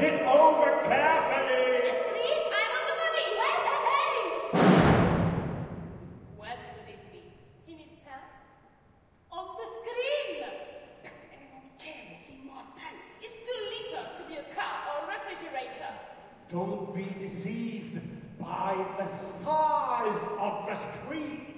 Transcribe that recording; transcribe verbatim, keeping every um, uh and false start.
it over carefully. The screen? I want the money. Wait! What could it be? In his pants? On the screen? Does anyone care to see my pants? It's too little to be a car or a refrigerator. Don't be deceived by the size of the screen.